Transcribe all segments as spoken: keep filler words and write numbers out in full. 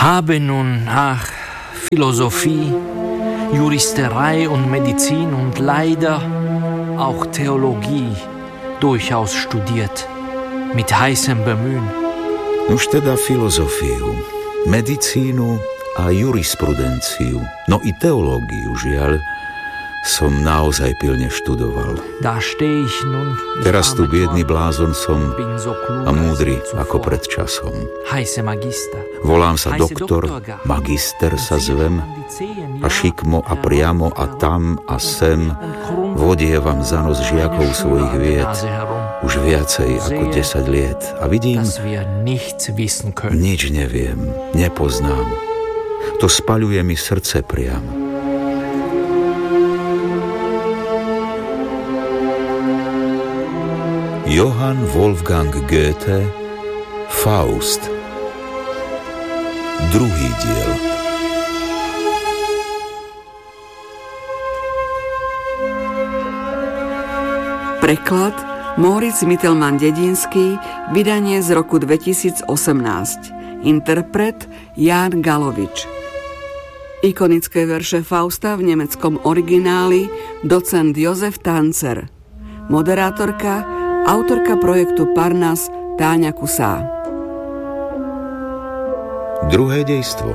habe nun nach Philosophie, Juristerei und Medizin und leider auch Theologie durchaus studiert, mit heißem Bemühen. Už teda filozofiu, medicínu a jurisprudenciu, no i teológiu, žiaľ, som naozaj pilne študoval. Teraz tu biedný blázon som a múdry ako pred časom. Volám sa doktor, magister sa zvem a šikmo a priamo a tam a sem vodievam za nos žiakov svojich vied už viacej ako desať liet a vidím, nič neviem, nepoznám. To spaľuje mi srdce priamo. Johann Wolfgang Goethe, Faust. Druhý diel. Preklad Moritz Mittelmann-Dedinský, vydanie z roku dvetisícosemnásť. Interpret Ján Galovič. Ikonické verše Fausta v nemeckom origináli docent Jozef Tanzer. Moderátorka, autorka projektu Parnas Táňa Kusá. Druhé dejstvo.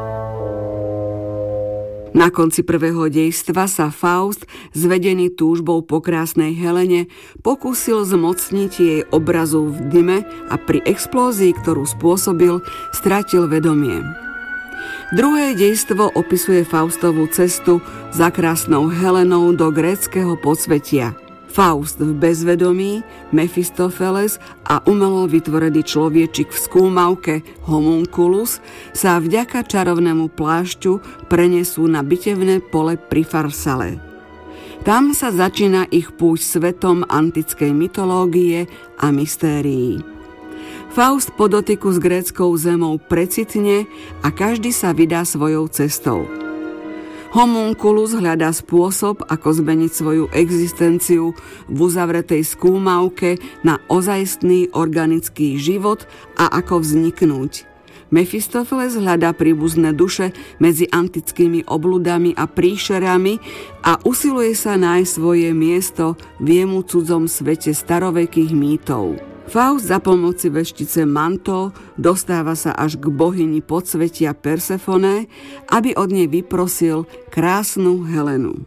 Na konci prvého dejstva sa Faust, zvedený túžbou po krásnej Helene, pokúsil zmocniť jej obrazu v dyme a pri explózii, ktorú spôsobil, stratil vedomie. Druhé dejstvo opisuje Faustovú cestu za krásnou Helenou do gréckeho podsvetia. Faust v bezvedomí, Mefistofeles a umelo vytvorený človečik v skúmavke Homunculus sa vďaka čarovnému plášťu prenesú na bitevné pole pri Farsale. Tam sa začína ich púť svetom antickej mytológie a mystérií. Faust po dotyku s gréckou zemou precitne a každý sa vydá svojou cestou. Homunculus hľadá spôsob, ako zmeniť svoju existenciu v uzavretej skúmavke na ozajstný organický život a ako vzniknúť. Mefistofeles hľadá príbuzné duše medzi antickými obľudami a príšerami a usiluje sa nájsť svoje miesto v jemu cudzom svete starovekých mýtov. Faust za pomoci veštice Manto dostáva sa až k bohyni podsvetia Persefone, aby od nej vyprosil krásnu Helenu.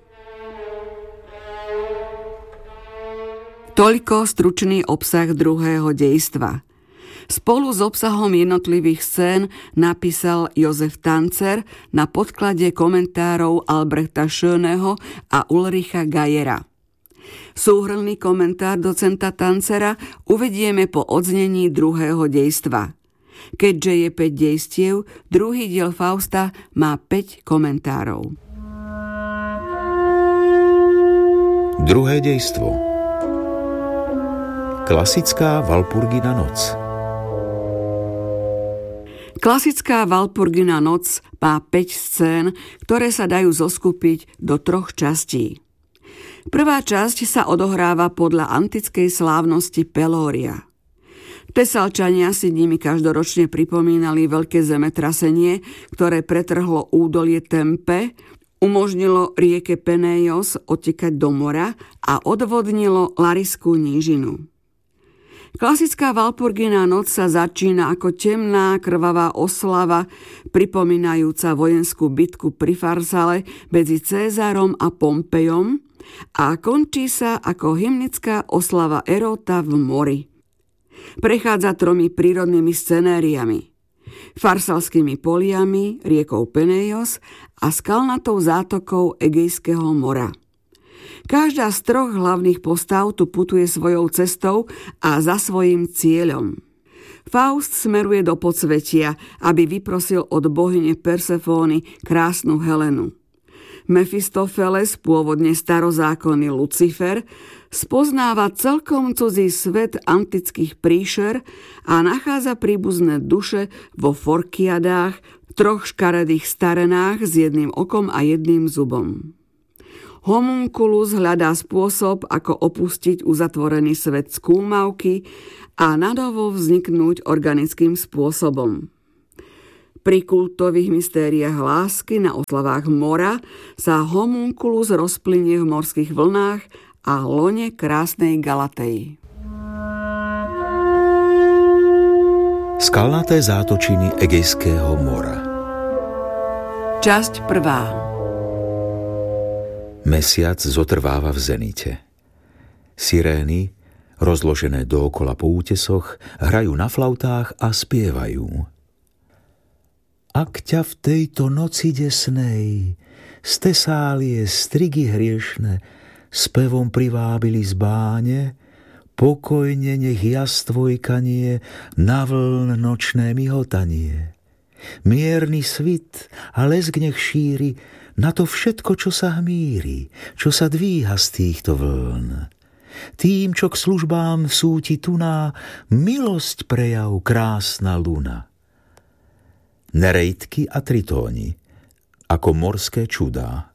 Toľko stručný obsah druhého dejstva. Spolu s obsahom jednotlivých scén napísal Jozef Tanzer na podklade komentárov Albrechta Schöneho a Ulricha Gajera. Súhrnný komentár docenta Tanzera uvedieme po odznení druhého dejstva. Keďže je päť dejstiev, druhý diel Fausta má päť komentárov. Druhé dejstvo. Klasická Walpurgina noc. Klasická Walpurgina noc má päť scén, ktoré sa dajú zoskupiť do troch častí. Prvá časť sa odohráva podľa antickej slávnosti Pelória. Tesalčania si nimi každoročne pripomínali veľké zemetrasenie, ktoré pretrhlo údolie Tempe, umožnilo rieke Peneios odtekať do mora a odvodnilo Lariskú nížinu. Klasická Walpurgina noc sa začína ako temná, krvavá oslava, pripomínajúca vojenskú bitku pri Farsale medzi Cézarom a Pompejom, a končí sa ako hymnická oslava Eróta v mori. Prechádza tromi prírodnými scenériami: farsalskými poliami, riekou Peneios a skalnatou zátokou Egejského mora. Každá z troch hlavných postav tu putuje svojou cestou a za svojím cieľom. Faust smeruje do podsvetia, aby vyprosil od bohyne Persefóny krásnu Helenu. Mefistofeles, pôvodne starozákonný Lucifer, spoznáva celkom cudzí svet antických príšer a nachádza príbuzné duše vo Forkiadách, troch škaredých starenách s jedným okom a jedným zubom. Homunculus hľadá spôsob, ako opustiť uzatvorený svet skúmavky a nadovo vzniknúť organickým spôsobom. Pri kultových mystériách lásky na oslavách mora sa homunculus rozplynie v morských vlnách a lone krásnej Galatei. Skalnaté zátočiny Egejského mora. Časť prvá. Mesiac zotrváva v zenite. Sirény, rozložené dookola po útesoch, hrajú na flautách a spievajú. Ak ťa v tejto noci desnej z Tesálie strigy hriešne spevom privábili z báne, pokojne nech jas tvoj kanie na vln nočné mihotanie. Mierny svit a lesk nech šíri na to všetko, čo sa hmíri, čo sa dvíha z týchto vln. Tým, čo k službám súti tuná, milosť prejav krásna luna. Nereidky a tritóni, ako morské čudá.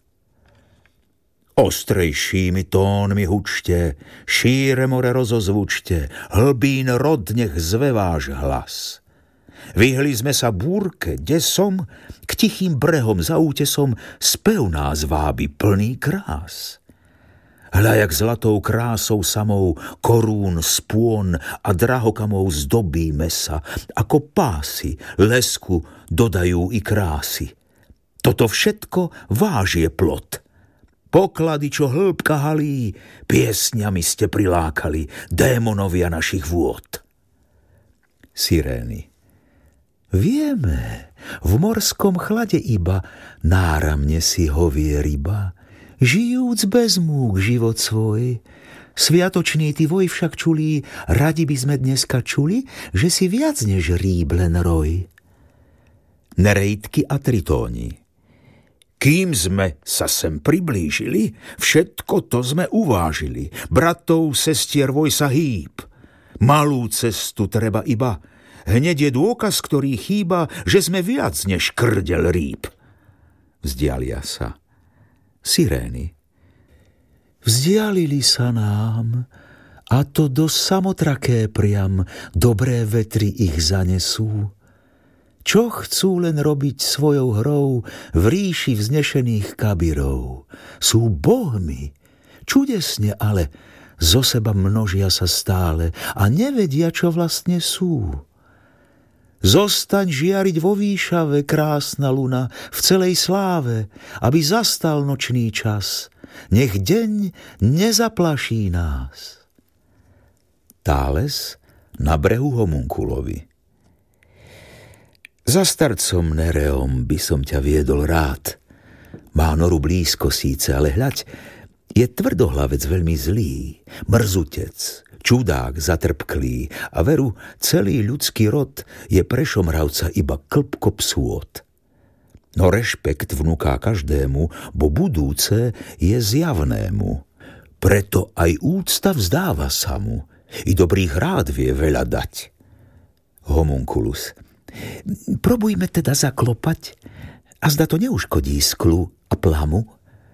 Ostrejšími tónmi hučte, šíre more rozozvučte, hlbín rod nech zve váš hlas. Vyhli sme sa búrke, desom, k tichým brehom za útesom, spev nás vábi plný krás. Hľa, jak zlatou krásou samou korún, spôn a drahokamov zdobíme sa, ako pásy lesku dodajú i krásy. Toto všetko váš je plot. Poklady, čo hĺbka halí, piesňami ste prilákali démonovia našich vôd. Sirény. Vieme, v morskom chlade iba náramne si hovie ryba, žijúc bez múk život svoj. Sviatočný ty voj však čulí, radi by sme dneska čuli, že si viac než rýb len roj. Nereidky a tritóni. Kým sme sa sem priblížili, všetko to sme uvážili. Bratov, sestier, voj sa hýb. Malú cestu treba iba. Hneď je dôkaz, ktorý chýba, že sme viac než krdel rýb. Vzdialia sa. Sirény. Vzdialili sa nám, a to do samotraké priam, dobré vetry ich zanesú. Čo chcú len robiť svojou hrou v ríši vznešených kabirov? Sú bohmi, čudesne, ale zo seba množia sa stále a nevedia, čo vlastne sú. Zostaň žiariť vo výšave, krásna luna, v celej sláve, aby zastal nočný čas. Nech deň nezaplaší nás. Thales na brehu Homunculovi. Za starcom Nereom by som ťa viedol rád. Má noru blízko síce, ale hľaď, je tvrdohlavec veľmi zlý, mrzutec, čudák zatrpklý a veru, celý ľudský rod je pre Šomravca iba klpko psôt. No rešpekt vnúká každému, bo budúce je zjavnému. Preto aj úcta vzdáva sa mu, i dobrých rád vie veľa dať. Homunculus. Probujme teda zaklopať, a zda to neuškodí sklu a plamu.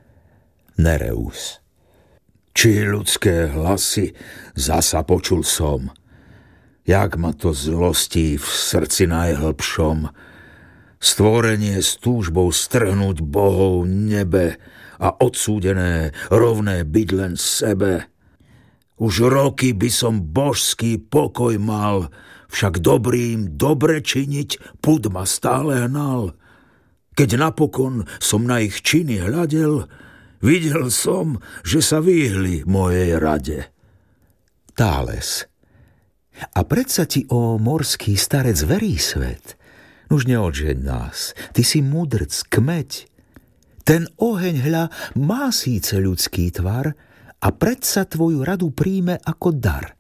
Nereus. Či ľudské hlasy zasa počul som, jak ma to zlostí v srdci najhlbšom, stvorenie s túžbou strhnúť bohov nebe a odsúdené rovné byť len sebe. Už roky by som božský pokoj mal, však dobrým dobre činiť pud ma stále hnal. Keď napokon som na ich činy hľadel, videl som, že sa vyhli mojej rade. Thales. A predsa ti, ó morský starec, verí svet. Nuž neodžeň nás, ty si mudrc, kmeď. Ten oheň, hľa, má síce ľudský tvar a predsa tvoju radu príjme ako dar.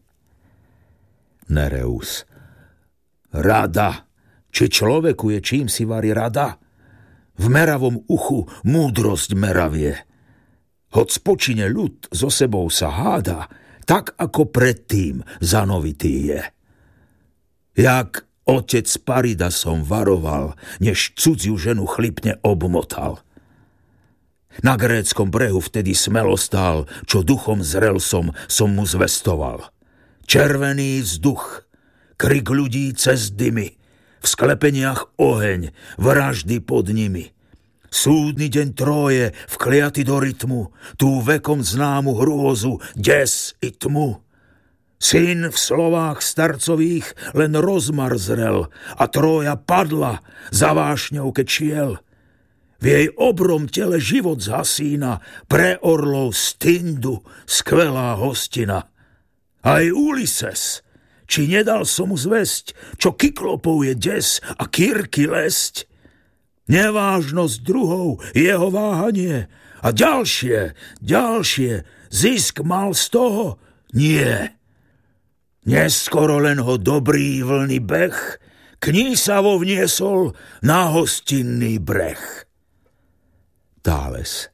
Nereus. Rada. Či človeku je čím si vari rada? V meravom uchu múdrosť meravie. Hoď spočine ľud so sebou sa háda, tak ako predtým zanovitý je. Jak otec Parida som varoval, než cudziu ženu chlipne obmotal. Na gréckom brehu vtedy smelo stál, čo duchom zrel som, som mu zvestoval. Červený vzduch, krik ľudí cez dymy, v sklepeniach oheň, vraždy pod nimi. Súdny deň Tróje vkliaty do rytmu, tú vekom známu hrôzu, des i tmu. Syn v slovách starcových len rozmar zrel a Trója padla za vášňou, keď šiel. V jej obrom tele život zhasína, pre orlov Styndu skvelá hostina. Aj Ulises, či nedal som mu zvesť, čo Kyklopov je des a Kirky lesť? Nevážnosť druhov, jeho váhanie a ďalšie, ďalšie, zisk mal z toho? Nie. Neskoro len ho dobrý vlny beh knísavo vniesol na hostinný breh. Thales.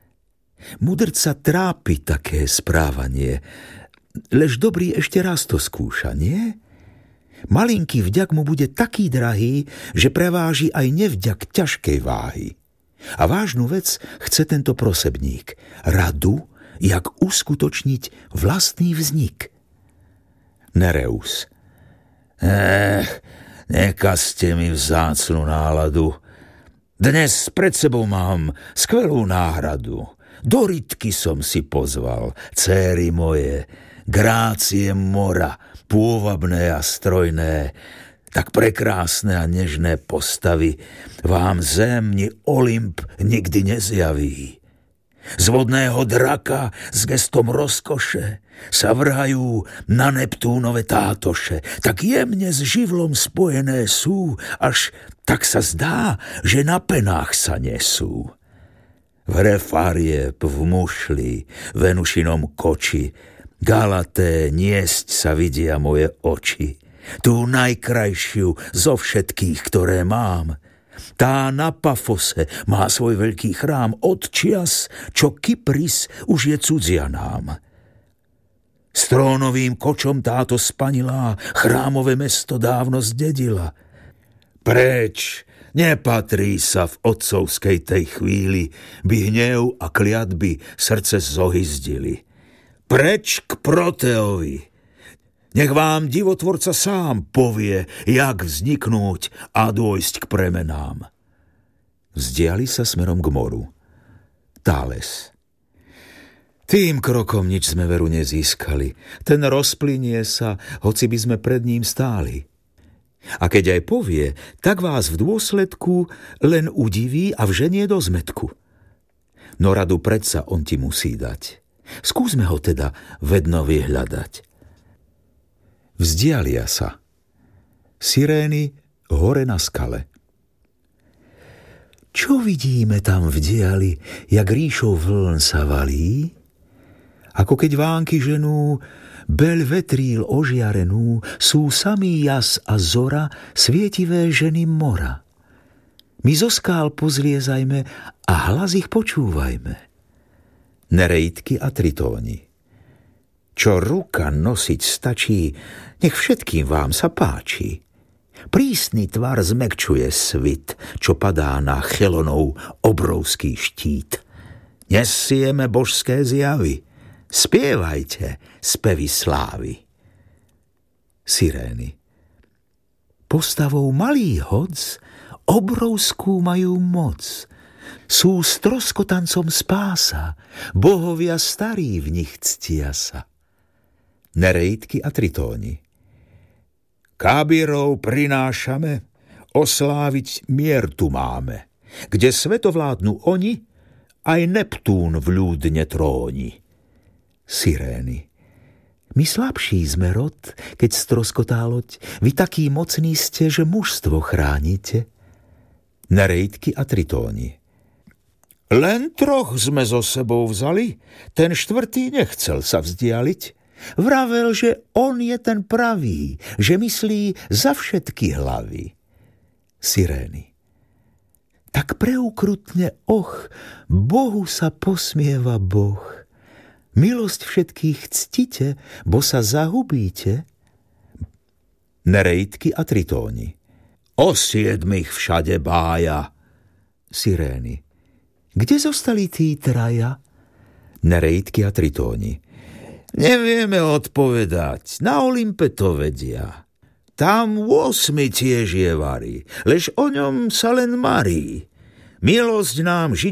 Mudrca trápi také správanie, lež dobrý ešte raz to skúša, nie? Malinký vďak mu bude taký drahý, že preváži aj nevďak ťažkej váhy. A vážnu vec chce tento prosebník. Radu, jak uskutočniť vlastný vznik. Nereus. Eh, nekazte mi vzácnu náladu. Dnes pred sebou mám skvelú náhradu. Do rytky som si pozval, céry moje, grácie mora, pôvabné a strojné, tak prekrásne a nežné postavy vám zem ni Olymp nikdy nezjaví. Z vodného draka s gestom rozkoše sa vrhajú na Neptúnove tátoše, tak jemne s živlom spojené sú, až tak sa zdá, že na penách sa nesú. V hre farieb, v mušli, Venušinom koči, Galaté niesť sa vidia moje oči, tú najkrajšiu zo všetkých, ktoré mám. Tá na Pafose má svoj veľký chrám od čias, čo Kypris už je cudzia nám. S trónovým kočom táto spanilá chrámové mesto dávno zdedila. Preč, nepatrí sa v otcovskej tej chvíli, by hnev a kliatby srdce zohyzdili. Preč k Proteovi. Nech vám divotvorca sám povie, jak vzniknúť a dôjsť k premenám. Vzdiali sa smerom k moru. Thales. Tým krokom nič sme veru nezískali. Ten rozplynie sa, hoci by sme pred ním stáli. A keď aj povie, tak vás v dôsledku len udiví a vženie do zmetku. No radu predsa on ti musí dať. Skúsme ho teda vedno vyhľadať. Vzdialia sa. Sirény hore na skale. Čo vidíme tam v diali, jak ríšou vln sa valí? Ako keď vánky ženú Belvetríl ožiarenú, sú samý jas a zora, svietivé ženy mora. My zo skál pozliezajme a hlas ich počúvajme. Nereidky a Tritóni. Čo ruka nosiť stačí, nech všetkým vám sa páči. Prísny tvar zmekčuje svit, čo padá na Chelonov obrovský štít. Nesieme božské zjavy, spievajte spevy slávy. Sirény. Postavou malý hodz, obrovskú majú moc. Sú stroskotancom spása, bohovia starí v nich ctia sa. Nereidky a Tritóni. Kábirov prinášame, osláviť mier tu máme, kde svetovládnu oni, aj Neptún vľúdne tróni. Sirény. My slabší sme rod, keď stroskotá loď, vy taký mocný ste, že mužstvo chránite. Nereidky a Tritóni. Len troch sme so sebou vzali, ten štvrtý nechcel sa vzdialiť. Vravel, že on je ten pravý, že myslí za všetky hlavy. Sirény. Tak preukrutne, och, Bohu sa posmieva Boh. Milosť všetkých ctite, bo sa zahubíte. Nereidky a Tritóni. O siedmých všade bája. Sirény. Kde zostali tí traja? Nereidky a Tritóni. Nevieme odpovedať, na Olympe to vedia. Tam osmi tiež je varí, lež o ňom sa len marí. Milosť nám žiť